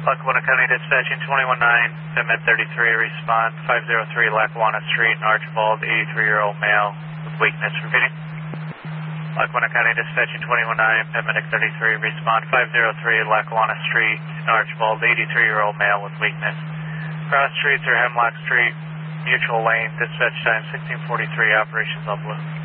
Lackawanna County Dispatching 219, Med 33, respond 503 Lackawanna Street, Archibald, 83-year-old male with weakness. Repeating. Lackawanna County Dispatching 219, Med 33, respond 503 Lackawanna Street, Archibald, 83-year-old male with weakness. Cross streets are Hemlock Street, mutual lane, dispatch time 1643, operations on blue.